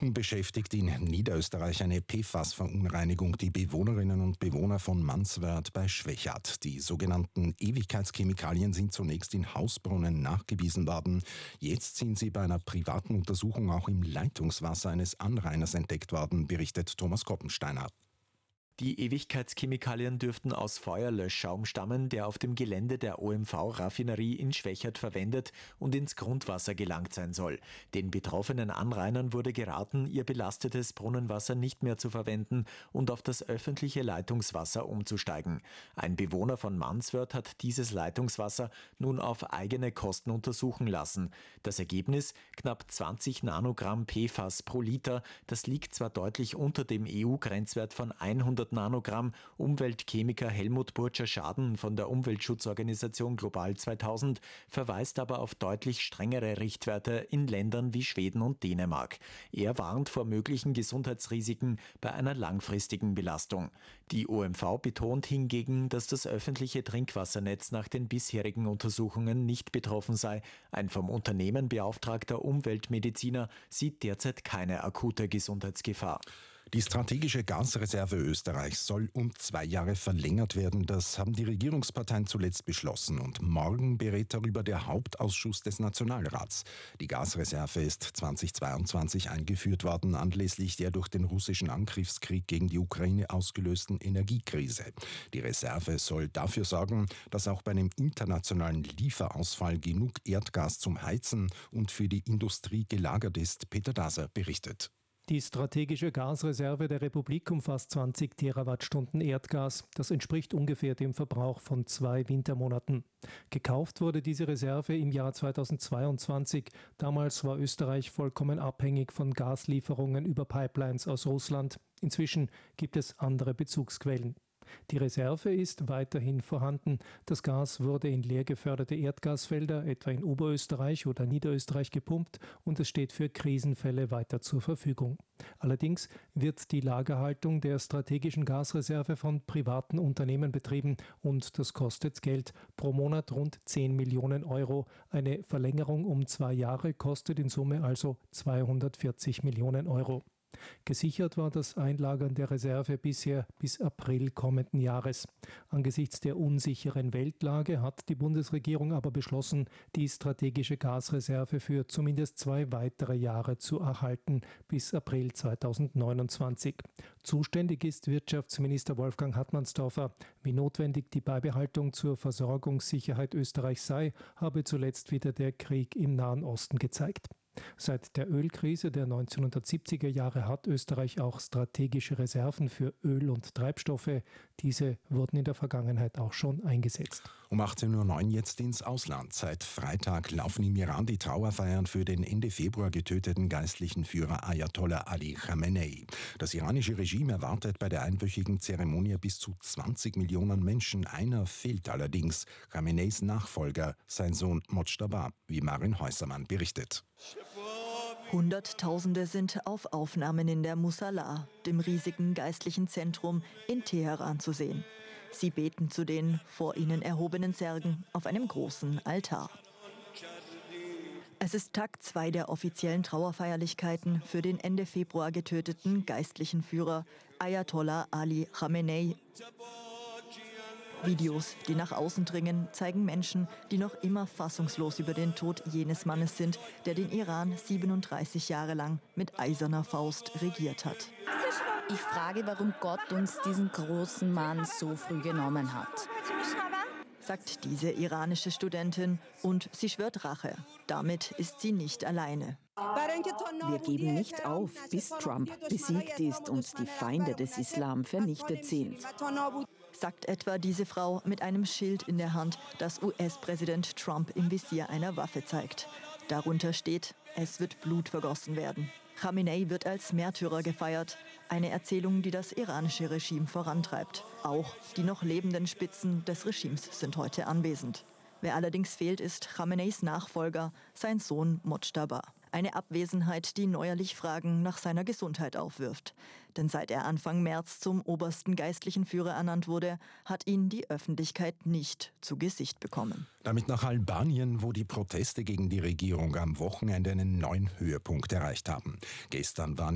Beschäftigt in Niederösterreich eine PFAS-Verunreinigung die Bewohnerinnen und Bewohner von Manswerth bei Schwechat. Die sogenannten Ewigkeitschemikalien sind zunächst in Hausbrunnen nachgewiesen worden. Jetzt sind sie bei einer privaten Untersuchung auch im Leitungswasser eines Anrainers entdeckt worden, berichtet Thomas Koppensteiner. Die Ewigkeitschemikalien dürften aus Feuerlöschschaum stammen, der auf dem Gelände der OMV-Raffinerie in Schwechat verwendet und ins Grundwasser gelangt sein soll. Den betroffenen Anrainern wurde geraten, ihr belastetes Brunnenwasser nicht mehr zu verwenden und auf das öffentliche Leitungswasser umzusteigen. Ein Bewohner von Manswerth hat dieses Leitungswasser nun auf eigene Kosten untersuchen lassen. Das Ergebnis: knapp 20 Nanogramm PFAS pro Liter. Das liegt zwar deutlich unter dem EU-Grenzwert von 100 Nanogramm. Umweltchemiker Helmut Burtscher-Schaden von der Umweltschutzorganisation Global 2000 verweist aber auf deutlich strengere Richtwerte in Ländern wie Schweden und Dänemark. Er warnt vor möglichen Gesundheitsrisiken bei einer langfristigen Belastung. Die OMV betont hingegen, dass das öffentliche Trinkwassernetz nach den bisherigen Untersuchungen nicht betroffen sei. Ein vom Unternehmen beauftragter Umweltmediziner sieht derzeit keine akute Gesundheitsgefahr. Die strategische Gasreserve Österreichs soll um 2 Jahre verlängert werden. Das haben die Regierungsparteien zuletzt beschlossen. Und morgen berät darüber der Hauptausschuss des Nationalrats. Die Gasreserve ist 2022 eingeführt worden, anlässlich der durch den russischen Angriffskrieg gegen die Ukraine ausgelösten Energiekrise. Die Reserve soll dafür sorgen, dass auch bei einem internationalen Lieferausfall genug Erdgas zum Heizen und für die Industrie gelagert ist. Peter Daser berichtet. Die strategische Gasreserve der Republik umfasst 20 Terawattstunden Erdgas. Das entspricht ungefähr dem Verbrauch von 2 Wintermonaten. Gekauft wurde diese Reserve im Jahr 2022. Damals war Österreich vollkommen abhängig von Gaslieferungen über Pipelines aus Russland. Inzwischen gibt es andere Bezugsquellen. Die Reserve ist weiterhin vorhanden. Das Gas wurde in leer geförderte Erdgasfelder, etwa in Oberösterreich oder Niederösterreich, gepumpt und es steht für Krisenfälle weiter zur Verfügung. Allerdings wird die Lagerhaltung der strategischen Gasreserve von privaten Unternehmen betrieben und das kostet Geld. Pro Monat rund 10 Millionen Euro. Eine Verlängerung um 2 Jahre kostet in Summe also 240 Millionen Euro. Gesichert war das Einlagern der Reserve bisher bis April kommenden Jahres. Angesichts der unsicheren Weltlage hat die Bundesregierung aber beschlossen, die strategische Gasreserve für zumindest 2 weitere Jahre zu erhalten, bis April 2029. Zuständig ist Wirtschaftsminister Wolfgang Hartmannsdorfer. Wie notwendig die Beibehaltung zur Versorgungssicherheit Österreichs sei, habe zuletzt wieder der Krieg im Nahen Osten gezeigt. Seit der Ölkrise der 1970er Jahre hat Österreich auch strategische Reserven für Öl und Treibstoffe. Diese wurden in der Vergangenheit auch schon eingesetzt. Um 18:09 Uhr jetzt ins Ausland. Seit Freitag laufen im Iran die Trauerfeiern für den Ende Februar getöteten geistlichen Führer Ayatollah Ali Khamenei. Das iranische Regime erwartet bei der einwöchigen Zeremonie bis zu 20 Millionen Menschen. Einer fehlt allerdings: Khameneis Nachfolger, sein Sohn Mojtaba, wie Marin Häusermann berichtet. Hunderttausende sind auf Aufnahmen in der Musalla, dem riesigen geistlichen Zentrum in Teheran, zu sehen. Sie beten zu den vor ihnen erhobenen Särgen auf einem großen Altar. Es ist Tag 2 der offiziellen Trauerfeierlichkeiten für den Ende Februar getöteten geistlichen Führer Ayatollah Ali Khamenei. Videos, die nach außen dringen, zeigen Menschen, die noch immer fassungslos über den Tod jenes Mannes sind, der den Iran 37 Jahre lang mit eiserner Faust regiert hat. Ich frage, warum Gott uns diesen großen Mann so früh genommen hat, sagt diese iranische Studentin, und sie schwört Rache. Damit ist sie nicht alleine. Wir geben nicht auf, bis Trump besiegt ist und die Feinde des Islam vernichtet sind, sagt etwa diese Frau mit einem Schild in der Hand, das US-Präsident Trump im Visier einer Waffe zeigt. Darunter steht: Es wird Blut vergossen werden. Khamenei wird als Märtyrer gefeiert. Eine Erzählung, die das iranische Regime vorantreibt. Auch die noch lebenden Spitzen des Regimes sind heute anwesend. Wer allerdings fehlt, ist Khameneis Nachfolger, sein Sohn Mojtaba. Eine Abwesenheit, die neuerlich Fragen nach seiner Gesundheit aufwirft. Denn seit er Anfang März zum obersten geistlichen Führer ernannt wurde, hat ihn die Öffentlichkeit nicht zu Gesicht bekommen. Damit nach Albanien, wo die Proteste gegen die Regierung am Wochenende einen neuen Höhepunkt erreicht haben. Gestern waren